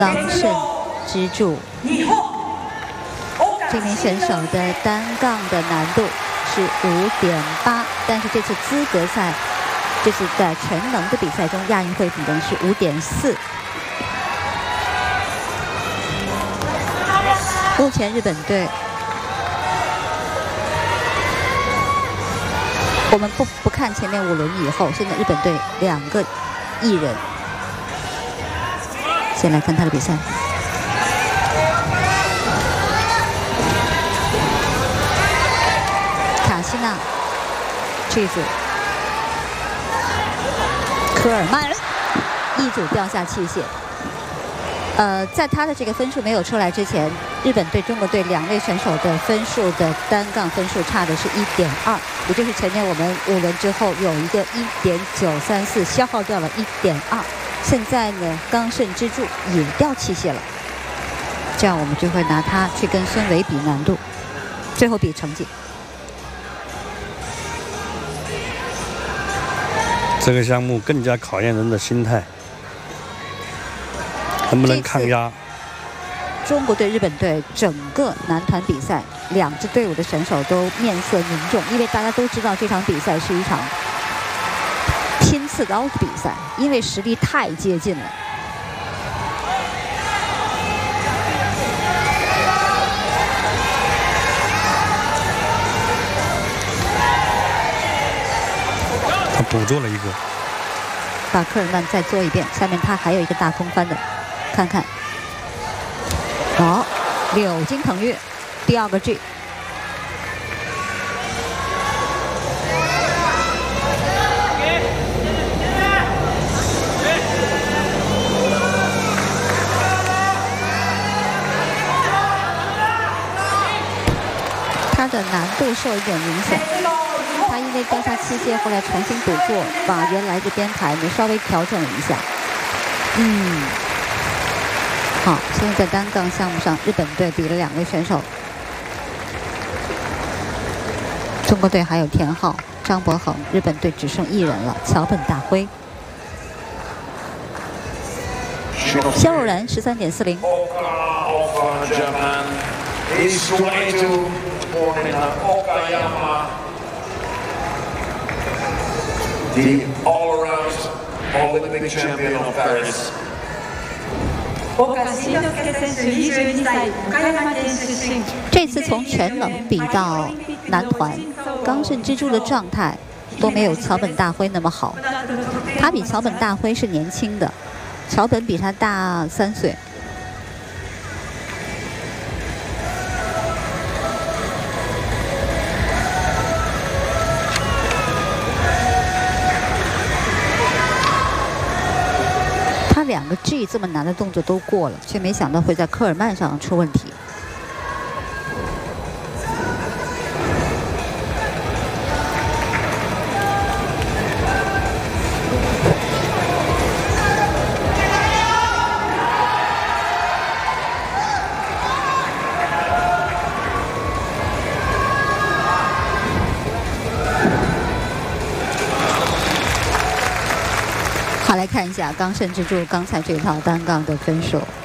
刚胜之助，这名选手的单杠的难度是5.8，但是这次资格赛，这次在全能的比赛中，亚运会比的是5.4。目前日本队，我们不看前面5轮以后，现在日本队2个艺人。 先来看他的比赛。卡西娜、这组科尔曼一组掉下器械。在他的这个分数没有出来之前，日本队、中国队2位选手的分数的单杠分数差的是1.2，也就是前面我们5轮之后有一个1.934消耗掉了1.2。 现在呢，刚胜之助也掉器械了，这样我们就会拿它去跟孙伟比难度，最后比成绩。 这个项目更加考验人的心态，能不能抗压？ 中国队、日本队整个男团比赛，2支队伍的选手都面色凝重，因为大家都知道这场比赛是一场 拼刺刀的比赛，因为实力太接近了。 他捕捉了一个， 把科尔曼再做一遍，下面他还有一个大空翻的，看看。好，柳金腾跃，第2个 G。 它的难度受一点影响，他因为掉下器械，后来重新补做，把原来的编排呢稍微调整了一下。好，现在在单杠项目上，日本队比了2位选手，中国队还有田浩、张博恒，日本队只剩1人了，桥本大辉。肖若然13.40。 born in Okayama, the all-around Olympic champion of Paris. 岡慎之助選手22歳、岡山県出身。 这次从全能比到男团，刚胜之助的状态都没有桥本大辉那么好。他比桥本大辉是年轻的，桥本比他大3岁。 他2个 G 这么难的动作都过了，却没想到会在科尔曼上出问题。好，来看一下刚胜之助刚才这套单杠的分数。